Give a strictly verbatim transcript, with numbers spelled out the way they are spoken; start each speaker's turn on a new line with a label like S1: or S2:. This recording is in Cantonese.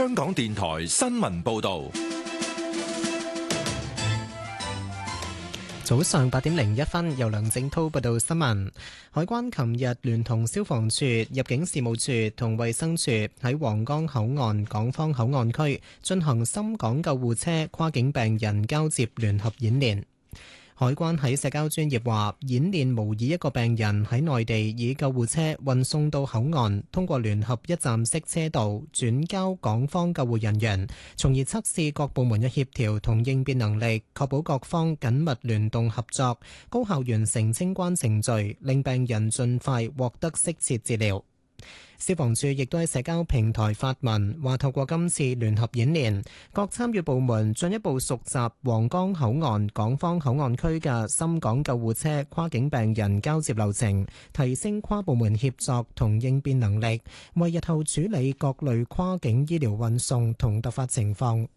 S1: 香港電台新聞報道。
S2: 早上八點零一分，由梁正濤報道新聞。海關琴日聯同消防處、入境事務處同衛生署喺皇崗口岸港方口岸區進行深港救護車跨境病人交接聯合演練。海關喺社交專頁話，演練模擬一個病人喺內地以救護車運送到口岸，通過聯合一站式車道轉交港方救護人員，從而測試各部門嘅協調同應變能力，確保各方緊密聯動合作，高效完成清關程序，令病人盡快獲得適切治療。消防處亦都喺社交平台發文，話透過今次聯合演練，各參與部門進一步熟習皇崗口岸港方口岸區嘅深港救護車跨境病人交接流程，提升跨部門協作同應變能力，為日後處理各類跨境醫療運送同突發情況